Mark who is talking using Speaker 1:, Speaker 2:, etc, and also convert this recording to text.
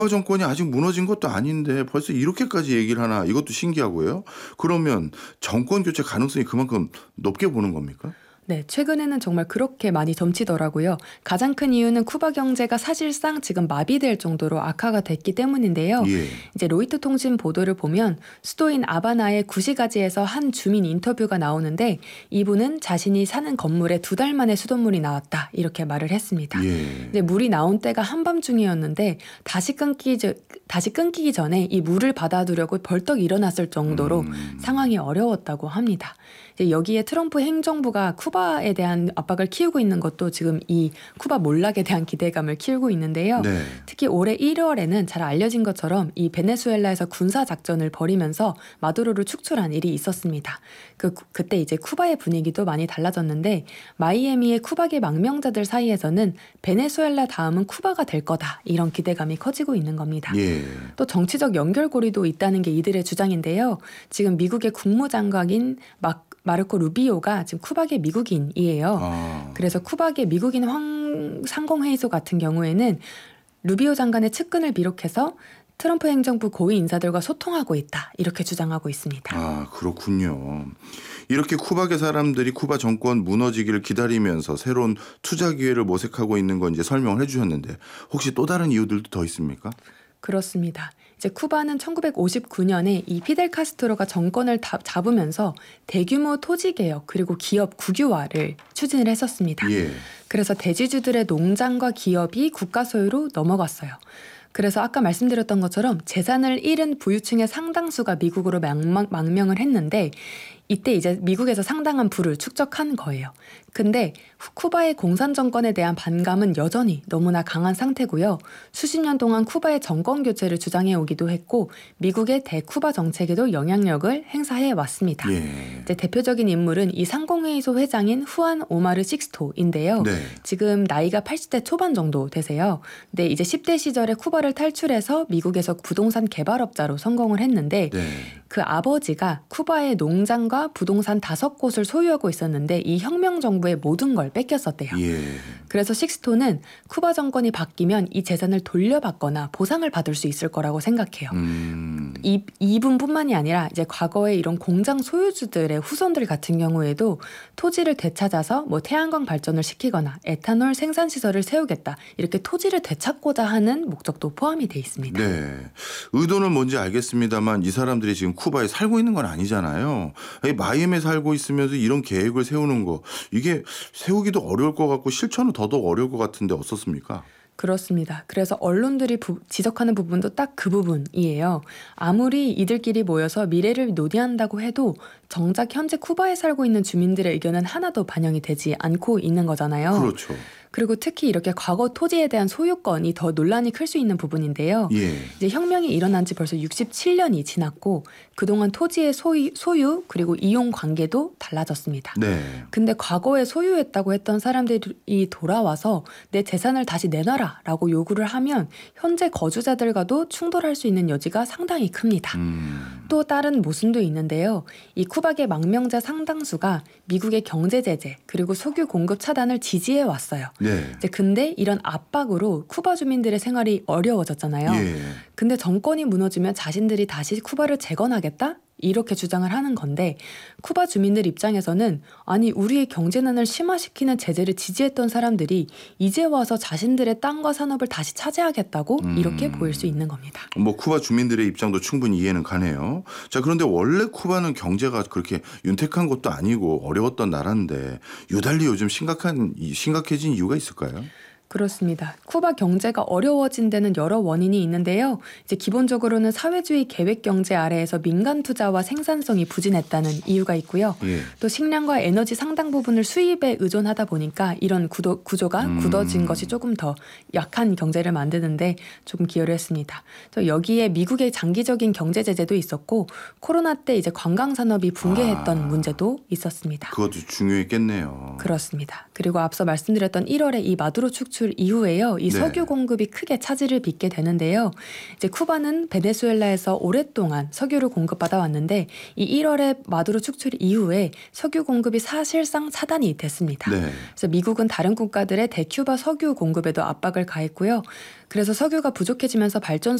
Speaker 1: 정권이 아직 무너진 것도 아닌데 벌써 이렇게까지 얘기를 하나 이것도 신기하고요. 그러면 정권 교체 가능성이 그만큼 높게 보는 겁니까?
Speaker 2: 네, 최근에는 정말 그렇게 많이 점치더라고요. 가장 큰 이유는 쿠바 경제가 사실상 지금 마비될 정도로 악화가 됐기 때문인데요.
Speaker 1: 예.
Speaker 2: 이제 로이터 통신 보도를 보면 수도인 아바나의 구시가지에서 한 주민 인터뷰가 나오는데 이분은 자신이 사는 건물에 2달 만에 수돗물이 나왔다 이렇게 말을 했습니다.
Speaker 1: 예.
Speaker 2: 이제 물이 나온 때가 한밤중이었는데 다시 끊기기 전에 이 물을 받아두려고 벌떡 일어났을 정도로 상황이 어려웠다고 합니다. 이제 여기에 트럼프 행정부가 쿠바에 대한 압박을 키우고 있는 것도 지금 이 쿠바 몰락에 대한 기대감을 키우고 있는데요.
Speaker 1: 네.
Speaker 2: 특히 올해 1월에는 잘 알려진 것처럼 이 베네수엘라에서 군사 작전을 벌이면서 마두로를 축출한 일이 있었습니다. 그때 이제 쿠바의 분위기도 많이 달라졌는데 마이애미의 쿠바계 망명자들 사이에서는 베네수엘라 다음은 쿠바가 될 거다 이런 기대감이 커지고 있는 겁니다.
Speaker 1: 예.
Speaker 2: 또 정치적 연결고리도 있다는 게 이들의 주장인데요. 지금 미국의 국무장관인 마르코 루비오가 지금 쿠바계 미국인이에요. 그래서 쿠바계 미국인 상공회의소 같은 경우에는 루비오 장관의 측근을 비롯해서 트럼프 행정부 고위 인사들과 소통하고 있다 이렇게 주장하고 있습니다.
Speaker 1: 아, 그렇군요. 이렇게 쿠바계 사람들이 쿠바 정권 무너지기를 기다리면서 새로운 투자 기회를 모색하고 있는 건 이제 설명을 해주셨는데 혹시 또 다른 이유들도 더 있습니까?
Speaker 2: 그렇습니다. 이제 쿠바는 1959년에 이 피델 카스트로가 정권을 잡으면서 대규모 토지 개혁 그리고 기업 국유화를 추진을 했었습니다.
Speaker 1: 예.
Speaker 2: 그래서 대지주들의 농장과 기업이 국가 소유로 넘어갔어요. 그래서 아까 말씀드렸던 것처럼 재산을 잃은 부유층의 상당수가 미국으로 망명을 했는데 이때 이제 미국에서 상당한 부를 축적한 거예요. 근데 쿠바의 공산 정권에 대한 반감은 여전히 너무나 강한 상태고요. 수십 년 동안 쿠바의 정권 교체를 주장해 오기도 했고 미국의 대쿠바 정책에도 영향력을 행사해 왔습니다.
Speaker 1: 예.
Speaker 2: 이제 대표적인 인물은 이 상공회의소 회장인 후안 오마르 식스토인데요.
Speaker 1: 네.
Speaker 2: 지금 나이가 80대 초반 정도 되세요. 근데 이제 10대 시절에 쿠바를 탈출해서 미국에서 부동산 개발업자로 성공을 했는데
Speaker 1: 네.
Speaker 2: 그 아버지가 쿠바의 농장과 부동산 5곳을 소유하고 있었는데 이 혁명 정부의 모든 걸 뺏겼었대요.
Speaker 1: 예.
Speaker 2: 그래서 식스토는 쿠바 정권이 바뀌면 이 재산을 돌려받거나 보상을 받을 수 있을 거라고 생각해요. 이분뿐만이 아니라 이제 과거에 이런 공장 소유주들의 후손들 같은 경우에도 토지를 되찾아서 뭐 태양광 발전을 시키거나 에탄올 생산 시설을 세우겠다 이렇게 토지를 되찾고자 하는 목적도 포함이 돼 있습니다.
Speaker 1: 네. 의도는 뭔지 알겠습니다만 이 사람들이 지금 쿠바에 살고 있는 건 아니잖아요. 마이애미에 살고 있으면서 이런 계획을 세우는 거 이게 세우기도 어려울 것 같고 실천은 더더욱 어려울 것 같은데 어떻습니까?
Speaker 2: 그렇습니다. 그래서 언론들이 지적하는 부분도 딱 그 부분이에요. 아무리 이들끼리 모여서 미래를 논의한다고 해도 정작 현재 쿠바에 살고 있는 주민들의 의견은 하나도 반영이 되지 않고 있는 거잖아요.
Speaker 1: 그렇죠.
Speaker 2: 그리고 특히 이렇게 과거 토지에 대한 소유권이 더 논란이 클 수 있는 부분인데요.
Speaker 1: 예.
Speaker 2: 이제 혁명이 일어난 지 벌써 67년이 지났고 그동안 토지의 소유 그리고 이용 관계도 달라졌습니다.
Speaker 1: 네.
Speaker 2: 근데 과거에 소유했다고 했던 사람들이 돌아와서 내 재산을 다시 내놔라라고 요구를 하면 현재 거주자들과도 충돌할 수 있는 여지가 상당히 큽니다. 또 다른 모순도 있는데요. 이 쿠바계 망명자 상당수가 미국의 경제 제재 그리고 석유 공급 차단을 지지해 왔어요.
Speaker 1: 네.
Speaker 2: 이제 근데 이런 압박으로 쿠바 주민들의 생활이 어려워졌잖아요.
Speaker 1: 예.
Speaker 2: 근데 정권이 무너지면 자신들이 다시 쿠바를 재건하겠다? 이렇게 주장을 하는 건데 쿠바 주민들 입장에서는 아니 우리의 경제난을 심화시키는 제재를 지지했던 사람들이 이제 와서 자신들의 땅과 산업을 다시 차지하겠다고 이렇게 보일 수 있는 겁니다.
Speaker 1: 뭐 쿠바 주민들의 입장도 충분히 이해는 가네요. 자, 그런데 원래 쿠바는 경제가 그렇게 윤택한 것도 아니고 어려웠던 나라인데 유달리 요즘 심각해진 이유가 있을까요?
Speaker 2: 그렇습니다. 쿠바 경제가 어려워진 데는 여러 원인이 있는데요. 이제 기본적으로는 사회주의 계획 경제 아래에서 민간 투자와 생산성이 부진했다는 이유가 있고요.
Speaker 1: 예.
Speaker 2: 또 식량과 에너지 상당 부분을 수입에 의존하다 보니까 이런 구조가 굳어진 것이 조금 더 약한 경제를 만드는데 조금 기여를 했습니다. 또 여기에 미국의 장기적인 경제 제재도 있었고 코로나 때 이제 관광 산업이 붕괴했던 문제도 있었습니다.
Speaker 1: 그것도 중요했겠네요.
Speaker 2: 그렇습니다. 그리고 앞서 말씀드렸던 1월에 이 마두로 축출은 축출 이후에요. 이
Speaker 1: 네.
Speaker 2: 석유 공급이 크게 차질을 빚게 되는데요. 이제 쿠바는 베네수엘라에서 오랫동안 석유를 공급받아 왔는데 이 1월에 마두로 축출 이후에 석유 공급이 사실상 차단이 됐습니다.
Speaker 1: 네.
Speaker 2: 그래서 미국은 다른 국가들의 대큐바 석유 공급에도 압박을 가했고요. 그래서 석유가 부족해지면서 발전소